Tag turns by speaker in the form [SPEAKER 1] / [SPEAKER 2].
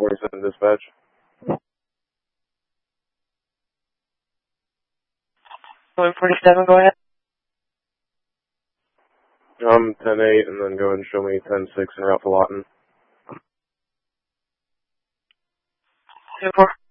[SPEAKER 1] 47 dispatch.
[SPEAKER 2] 147, go ahead.
[SPEAKER 1] 10-8, and then go ahead and show me 10-6 en route to Lawton.
[SPEAKER 2] 10-4.